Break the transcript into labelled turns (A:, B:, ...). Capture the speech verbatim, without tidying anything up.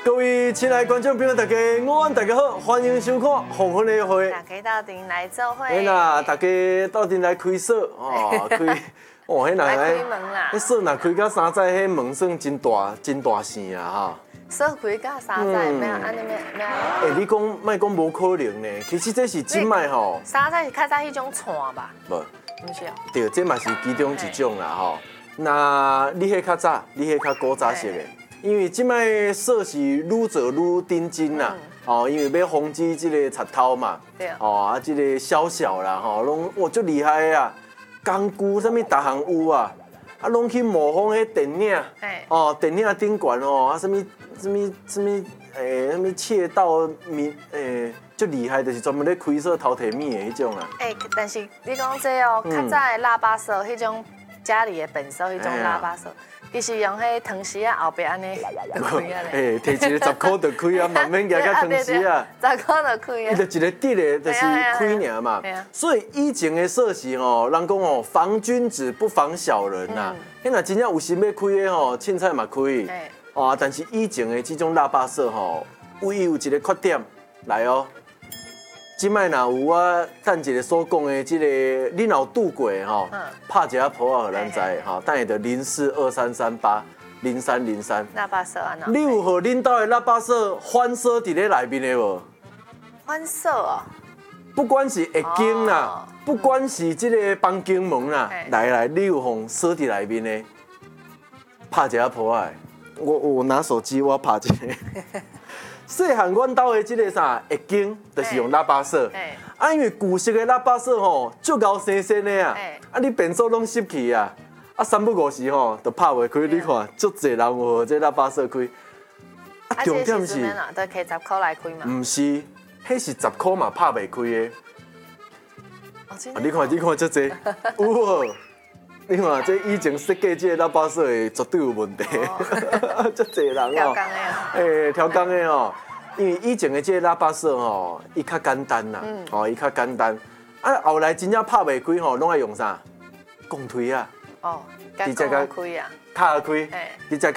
A: 各位亲爱的观众朋友，大家午安，大家好，欢迎收看《黄昏的会》。
B: 大家到店来做伙。
A: 哎啦，大家到店来开锁哦，开哦，迄
B: 来
A: 若
B: 开门啦。
A: 迄锁若开到三载，迄门算真大真大声啊哈。
B: 锁开到三载，咩啊？安尼咩咩？
A: 哎，你讲莫讲无可能呢，其实这是真卖吼。
B: 三载是较早迄种串吧？
A: 无，
B: 不是哦。
A: 对，这嘛是其中一种啦吼。那你迄较早，你迄较古早式的。因为即摆锁是愈做愈顶真啦，哦，因为要防止即个贼偷嘛，哦啊，即个小小啦，吼，拢哇足厉害啊，工具啥物逐项有啊，啊，拢去模仿迄电影，哦，电影顶悬哦，啊，啥物啥物啥物诶，啥物窃盗面诶，足厉害，就是专门咧开锁偷摕物的迄种啊。
B: 诶，但是你讲这哦，较早的喇叭锁，迄种家里的本锁，迄种喇叭锁。其实用迄藤丝啊后壁安尼就开啊
A: 诶，
B: 咧。
A: 摕一个十箍就开啊，慢慢夹夹藤丝啊。
B: 十箍就开啊。
A: 伊就一个底的，就是开尔嘛。所以以前的锁是吼，人讲吼防君子不防小人呐。迄若真正有心要开的吼，凊彩嘛开。哦，但是以前的这种喇叭锁吼，唯有一个缺点，来哦。即摆若有我等一个所讲的即个，你若有拄过吼，拍一下破啊，互咱知吼，等下就零四二三三八零三零三。
B: 喇叭锁安怎？
A: 你有互恁兜的喇叭锁反锁伫咧内面的无？
B: 反锁哦。
A: 不管是会经啦，不管是即个房间门啦，来来，你有互锁伫内面的，拍一下破啊！我我拿手机，我拍一个。细汉阮兜的即个啥会经，就是用喇叭锁。啊，因为旧式的喇叭锁吼，足高生生的啊，啊你变锁拢失去啊，啊三不五时吼，就拍袂开。你看，足侪人有这喇叭锁开。
B: 啊，重点是，都摕十箍来开嘛？
A: 唔是，迄是十箍嘛拍袂开的。啊，你看，你看这这，有无？你看这以前设计这个喇叭锁的绝对有问题，足侪人哦。
B: 调工的哦。
A: 诶，调工的哦。因为以前的这个喇叭锁吼，伊较简单啦，哦，伊较简单。啊，后来真正拍袂开吼，拢爱用啥？钢推啊。
B: 哦，直接开啊。
A: 拍开，直接。